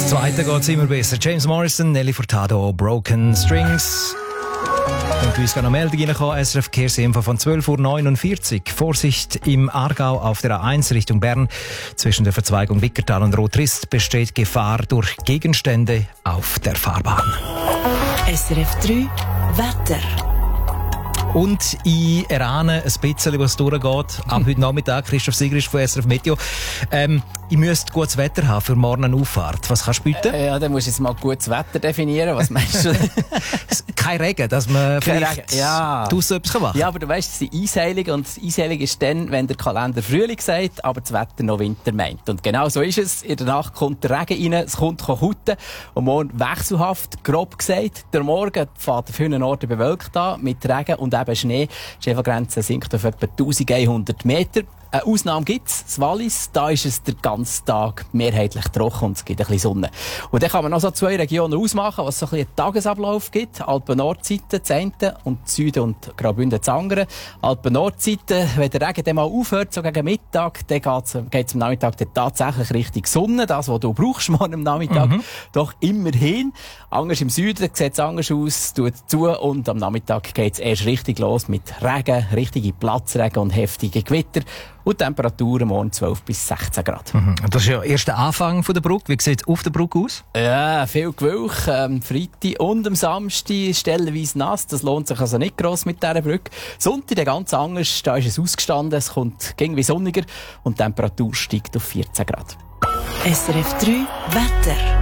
Das Zweite geht immer besser. James Morrison, Nelly Furtado, Broken Strings. Und bei uns kann noch Meldung reinkommen. SRF Verkehrsinfo von 12:49 Uhr. Vorsicht im Aargau auf der A1 Richtung Bern. Zwischen der Verzweigung Wickertal und Rotrist besteht Gefahr durch Gegenstände auf der Fahrbahn. SRF 3 Wetter. Und ich erahne ein bisschen, was durchgeht. Ab heute Nachmittag, Christoph Sigrist von SRF Meteo. Ich müsste gutes Wetter haben für morgen eine Auffahrt. Was kannst du bieten? Ja, dann musst du jetzt mal gutes Wetter definieren. Was meinst du? Kein Regen, dass man vielleicht draussen etwas machen kann. Ja, aber du weißt, es ist Eisheilig. Und Eisheilig ist dann, wenn der Kalender Frühling sagt, aber das Wetter noch Winter meint. Und genau so ist es. In der Nacht kommt der Regen rein, es kommt Hutten. Und morgen wechselhaft, grob gesagt. Der Morgen fährt an vielen Orten bewölkt an, mit Regen und eben Schnee. Die Schneefallgrenze sinkt auf etwa 1100 Meter. Eine Ausnahme gibt's, das Wallis. Da ist es den ganzen Tag mehrheitlich trocken und es gibt ein bisschen Sonne. Und dann kann man noch so zwei Regionen ausmachen, was so ein bisschen einen Tagesablauf gibt. Alpen-Nordseite, das eine, und Süden und Graubünden, das andere. Alpen-Nordseite, wenn der Regen dann mal aufhört, so gegen Mittag, dann geht's am Nachmittag dann tatsächlich Richtung Sonne. Das, was du brauchst morgen am Nachmittag. Doch immerhin. Anders im Süden sieht es anders aus, tut zu, und am Nachmittag geht's erst richtig los mit Regen, richtige Platzregen und heftige Gewitter. Und Temperaturen morgen 12 bis 16 Grad. Das ist ja erst der Anfang der Brücke. Wie sieht es auf der Brücke aus? Ja, viel Gewölk. Freitag und am Samstag stellenweise nass. Das lohnt sich also nicht gross mit dieser Brücke. Sonntag der ganz anders. Da ist es ausgestanden. Es kommt irgendwie sonniger und die Temperatur steigt auf 14 Grad. SRF 3 Wetter.